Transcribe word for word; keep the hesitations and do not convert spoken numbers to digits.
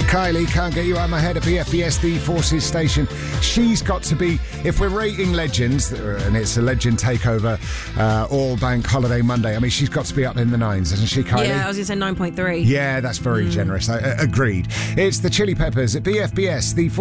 Kylie, Can't Get You Out of My Head at B F B S, the Forces station. She's got to be, if we're rating legends, and it's a legend takeover uh, all bank holiday Monday, I mean, she's got to be up in the nines, hasn't she, Kylie? Yeah, I was going to say nine point three. Yeah, that's very Mm. generous. I, uh, agreed. It's the Chili Peppers at B F B S, the